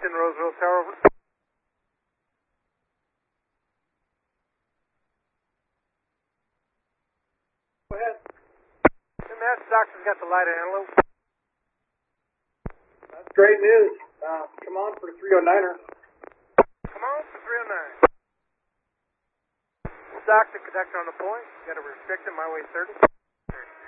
Stockton, Roseville Tower, over. Go ahead. And that Stockton's got the light antelope. That's great news. Come on for 309er. Come on for 309. Stockton, conductor on the point. Got to restrict him, my way 30.